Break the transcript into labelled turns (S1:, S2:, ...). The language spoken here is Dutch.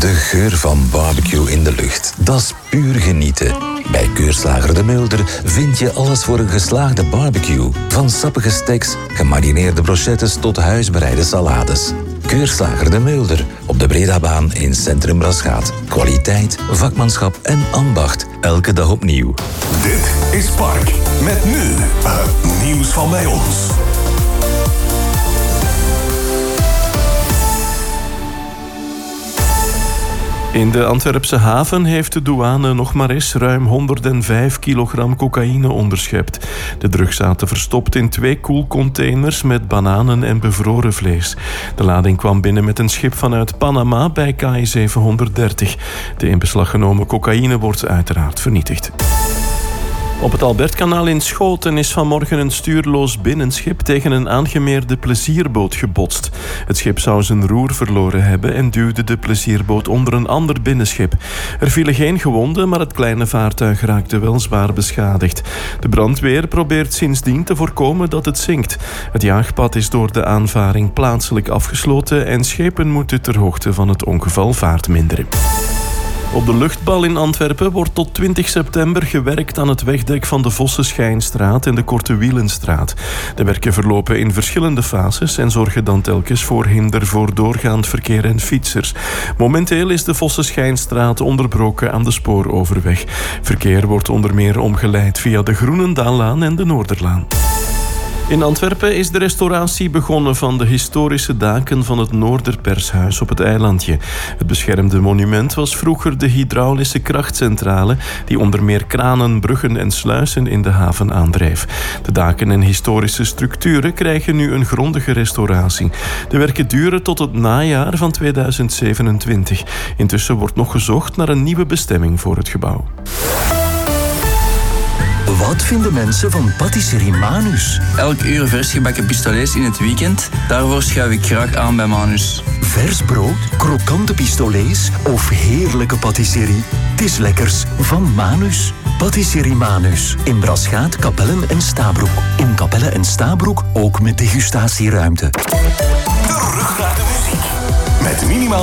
S1: De geur van barbecue in de lucht, dat is puur genieten. Bij Keurslager de Mulder vind je alles voor een geslaagde barbecue. Van sappige steaks, gemarineerde brochettes tot huisbereide salades. Keurslager de Mulder op de Bredabaan in Centrum Braschaat. Kwaliteit, vakmanschap en ambacht. Elke dag opnieuw.
S2: Dit is Park. Met nu het nieuws van bij ons.
S3: In de Antwerpse haven heeft de douane nog maar eens ruim 105 kilogram cocaïne onderschept. De drugs zaten verstopt in 2 koelcontainers met bananen en bevroren vlees. De lading kwam binnen met een schip vanuit Panama bij KI 730. De in beslag genomen cocaïne wordt uiteraard vernietigd. Op het Albertkanaal in Schoten is vanmorgen een stuurloos binnenschip tegen een aangemeerde plezierboot gebotst. Het schip zou zijn roer verloren hebben en duwde de plezierboot onder een ander binnenschip. Er vielen geen gewonden, maar het kleine vaartuig raakte wel zwaar beschadigd. De brandweer probeert sindsdien te voorkomen dat het zinkt. Het jaagpad is door de aanvaring plaatselijk afgesloten en schepen moeten ter hoogte van het ongeval vaart minderen. Op de luchtbal in Antwerpen wordt tot 20 september gewerkt aan het wegdek van de Vossenschijnstraat en de Korte Wielenstraat. De werken verlopen in verschillende fases en zorgen dan telkens voor hinder voor doorgaand verkeer en fietsers. Momenteel is de Vossenschijnstraat onderbroken aan de spooroverweg. Verkeer wordt onder meer omgeleid via de Groenendaallaan en de Noorderlaan. In Antwerpen is de restauratie begonnen van de historische daken van het Noorderpershuis op het eilandje. Het beschermde monument was vroeger de hydraulische krachtcentrale die onder meer kranen, bruggen en sluizen in de haven aandreef. De daken en historische structuren krijgen nu een grondige restauratie. De werken duren tot het najaar van 2027. Intussen wordt nog gezocht naar een nieuwe bestemming voor het gebouw.
S4: Wat vinden mensen van Patisserie Manus?
S5: Elk uur versgebakken pistolets in het weekend. Daarvoor schuif ik graag aan bij Manus.
S4: Vers brood, krokante pistolets of heerlijke patisserie? Het is lekkers van Manus. Patisserie Manus. In Braschaat, Kapellen en Stabroek. In Kapellen en Stabroek ook met degustatieruimte.
S2: Terug naar de muziek. Met minimaal